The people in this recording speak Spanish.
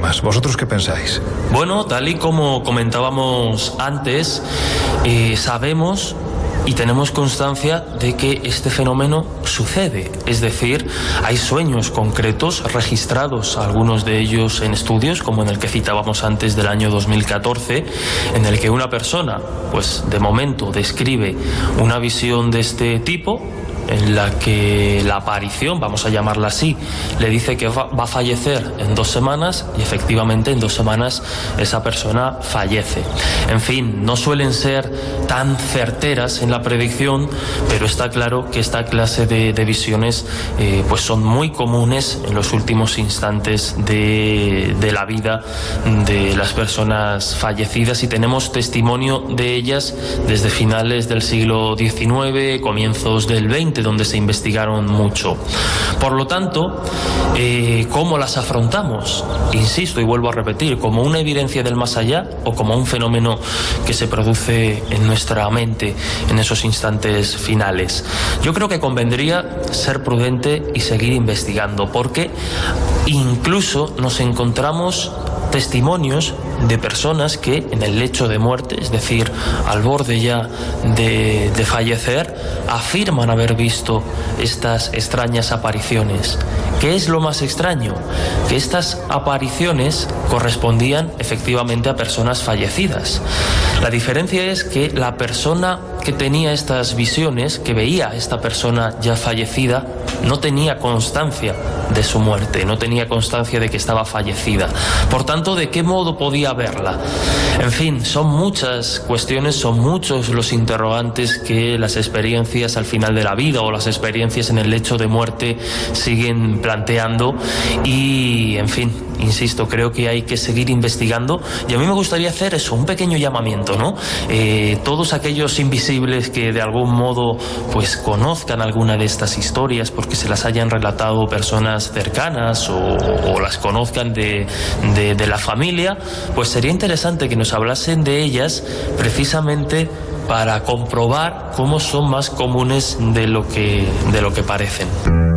más. ¿Vosotros qué pensáis? Bueno, tal y como comentábamos antes, sabemos y tenemos constancia de que este fenómeno sucede. Es decir, hay sueños concretos registrados, algunos de ellos en estudios, como en el que citábamos antes del año 2014, en el que una persona, pues de momento, describe una visión de este tipo, en la que la aparición, vamos a llamarla así, le dice que va a fallecer en 2 semanas y efectivamente en 2 semanas esa persona fallece. En fin, no suelen ser tan certeras en la predicción, pero está claro que esta clase de visiones pues son muy comunes en los últimos instantes de la vida de las personas fallecidas, y tenemos testimonio de ellas desde finales del siglo XIX, comienzos del XX, donde se investigaron mucho. Por lo tanto, ¿cómo las afrontamos? Insisto y vuelvo a repetir, ¿como una evidencia del más allá o como un fenómeno que se produce en nuestra mente en esos instantes finales? Yo creo que convendría ser prudente y seguir investigando, porque incluso nos encontramos testimonios de personas que en el lecho de muerte, es decir, al borde ya de fallecer, afirman haber visto estas extrañas apariciones. ¿Qué es lo más extraño? Que estas apariciones correspondían efectivamente a personas fallecidas. La diferencia es que la persona que tenía estas visiones, que veía a esta persona ya fallecida, no tenía constancia de su muerte, no tenía constancia de que estaba fallecida. Por tanto, ¿de qué modo podía verla? En fin, son muchas cuestiones, son muchos los interrogantes que las experiencias al final de la vida o las experiencias en el lecho de muerte siguen planteando, y, en fin, insisto, creo que hay que seguir investigando, y a mí me gustaría hacer eso, un pequeño llamamiento, ¿no? Todos aquellos invisibles que de algún modo pues conozcan alguna de estas historias porque se las hayan relatado personas cercanas o las conozcan de la familia, pues sería interesante que nos hablasen de ellas precisamente para comprobar cómo son más comunes de lo que parecen.